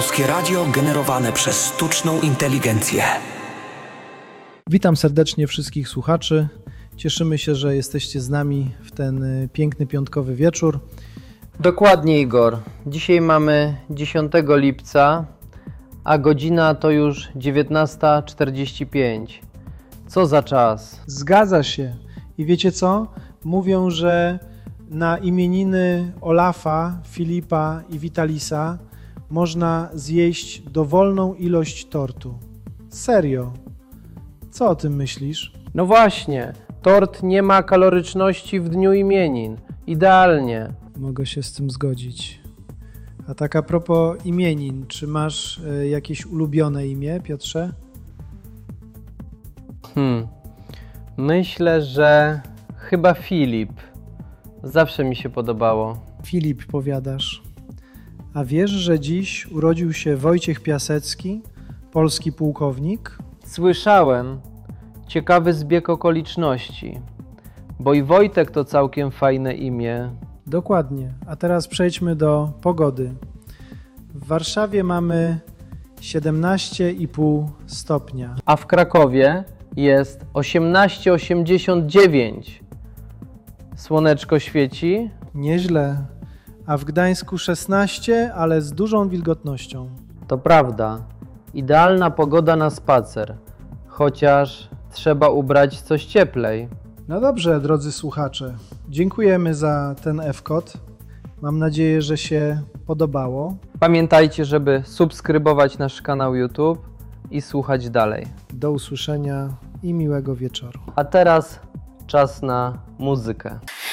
Polskie Radio generowane przez sztuczną inteligencję. Witam serdecznie wszystkich słuchaczy. Cieszymy się, że jesteście z nami w ten piękny piątkowy wieczór. Dokładnie, Igor. Dzisiaj mamy 10 lipca, a godzina to już 19:45. Co za czas? Zgadza się. I wiecie co? Mówią, że na imieniny Olafa, Filipa i Vitalisa można zjeść dowolną ilość tortu. Serio. Co o tym myślisz? No właśnie, tort nie ma kaloryczności w dniu imienin. Idealnie. Mogę się z tym zgodzić. A tak a propos imienin, czy masz jakieś ulubione imię, Piotrze? Myślę, że chyba Filip. Zawsze mi się podobało. Filip, powiadasz. A wiesz, że dziś urodził się Wojciech Piasecki, polski pułkownik? Słyszałem. Ciekawy zbieg okoliczności. Bo i Wojtek to całkiem fajne imię. Dokładnie. A teraz przejdźmy do pogody. W Warszawie mamy 17,5 stopnia. A w Krakowie jest 18,89. Słoneczko świeci. Nieźle. A w Gdańsku 16, ale z dużą wilgotnością. To prawda. Idealna pogoda na spacer. Chociaż trzeba ubrać coś cieplej. No dobrze, drodzy słuchacze. Dziękujemy za ten F-kod. Mam nadzieję, że się podobało. Pamiętajcie, żeby subskrybować nasz kanał YouTube i słuchać dalej. Do usłyszenia i miłego wieczoru. A teraz czas na muzykę.